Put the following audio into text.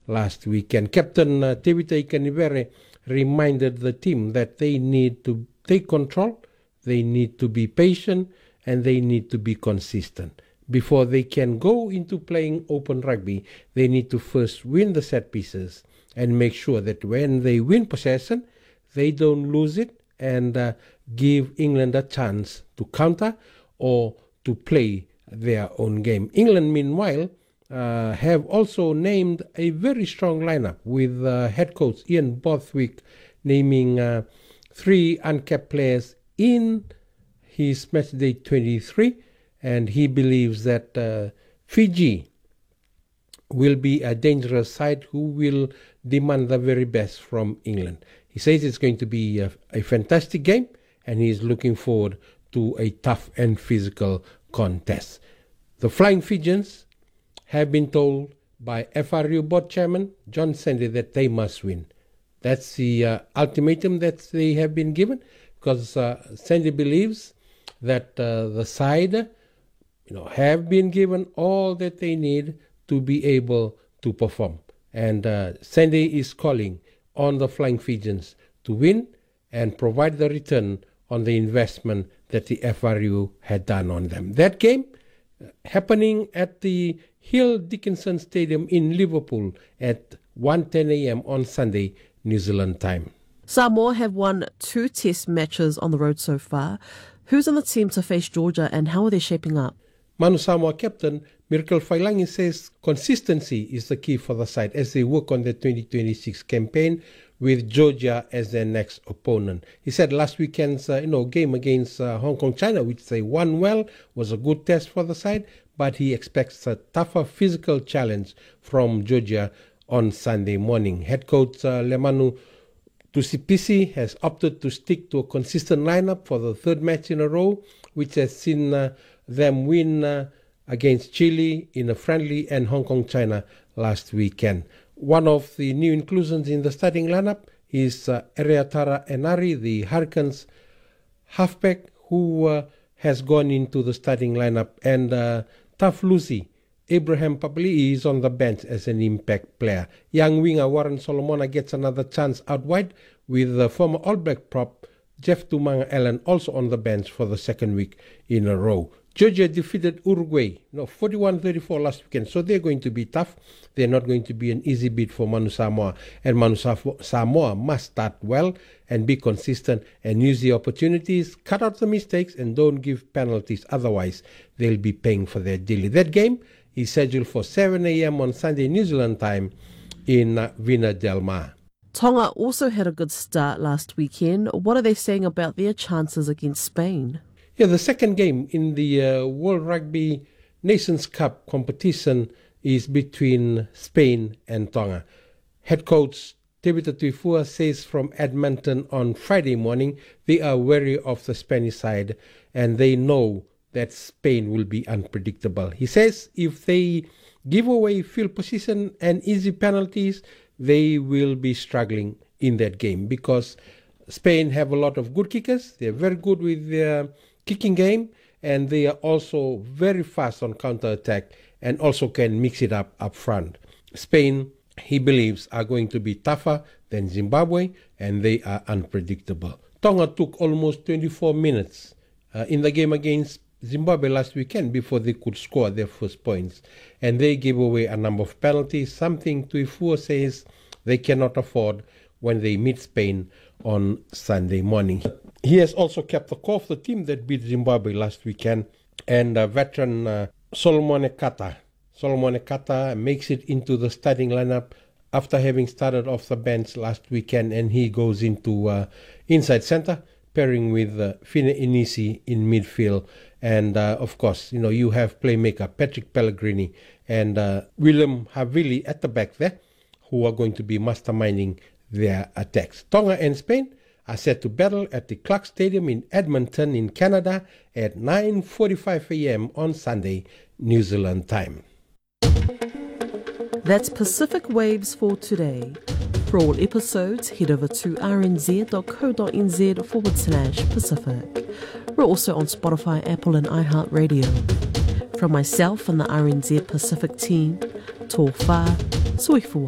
last weekend. Captain Tevita Ikanivere reminded the team that they need to take control, they need to be patient, and they need to be consistent. Before they can go into playing open rugby, they need to first win the set pieces and make sure that when they win possession, they don't lose it and give England a chance to counter or to play their own game. England, meanwhile, have also named a very strong lineup with head coach Ian Borthwick naming 3 uncapped players in his matchday 23, and he believes that Fiji will be a dangerous side who will demand the very best from England. He says it's going to be a fantastic game, and he is looking forward to a tough and physical contest. The Flying Fijians have been told by FRU board chairman John Sandy that they must win. That's the ultimatum that they have been given, because Sandy believes that the side have been given all that they need to be able to perform. And Sandy is calling on the Flying Fijians to win and provide the return on the investment that the FRU had done on them. That game happening at the Hill Dickinson Stadium in Liverpool at 1:10 a.m. on Sunday, New Zealand time. Samoa have won 2 test matches on the road so far. Who's on the team to face Georgia and how are they shaping up? Manu Samoa captain Miracle Failangi says consistency is the key for the side as they work on the 2026 campaign with Georgia as their next opponent. He said last weekend's game against Hong Kong, China, which they won well, was a good test for the side, but he expects a tougher physical challenge from Georgia on Sunday morning. Head coach Lemanu Tusipisi has opted to stick to a consistent lineup for the 3rd match in a row, which has seen them win against Chile in a friendly and Hong Kong, China last weekend. One of the new inclusions in the starting lineup is Ereatara Enari, the Hurricanes halfback, who has gone into the starting lineup, and Tough Lucy Abraham Papali is on the bench as an impact player. Young winger Warren Solomona gets another chance out wide, with the former All Black prop Jeff Tumanga Allen also on the bench for the 2nd week in a row. Georgia defeated Uruguay 41-34 last weekend, so they're going to be tough. They're not going to be an easy beat for Manu Samoa, and Manu Samoa must start well and be consistent and use the opportunities, cut out the mistakes, and don't give penalties. Otherwise, they'll be paying for their daily. That game is scheduled for 7 a.m. on Sunday, New Zealand time in Vina Del Mar. Tonga also had a good start last weekend. What are they saying about their chances against Spain? Yeah, the second game in the World Rugby Nations Cup competition is between Spain and Tonga. Head coach Tevita Tuifua says from Edmonton on Friday morning they are wary of the Spanish side and they know that Spain will be unpredictable. He says if they give away field position and easy penalties, they will be struggling in that game because Spain have a lot of good kickers. They're very good with their kicking game, and they are also very fast on counter-attack and also can mix it up front. Spain, he believes, are going to be tougher than Zimbabwe, and they are unpredictable. Tonga took almost 24 minutes in the game against Zimbabwe last weekend before they could score their first points, and they gave away a number of penalties, something Tuifua says they cannot afford when they meet Spain on Sunday morning. He has also kept the core of the team that beat Zimbabwe last weekend, and veteran Solomon Ekata makes it into the starting lineup after having started off the bench last weekend, and he goes into inside center, pairing with Fine Inisi in midfield. And of course, you have playmaker Patrick Pellegrini and William Havili at the back there, who are going to be masterminding their attacks. Tonga and Spain are set to battle at the Clark Stadium in Edmonton in Canada at 9:45 a.m. on Sunday, New Zealand time. That's Pacific Waves for today. For all episodes, head over to rnz.co.nz/Pacific. We're also on Spotify, Apple and iHeartRadio. From myself and the RNZ Pacific team, tō whā, soifua.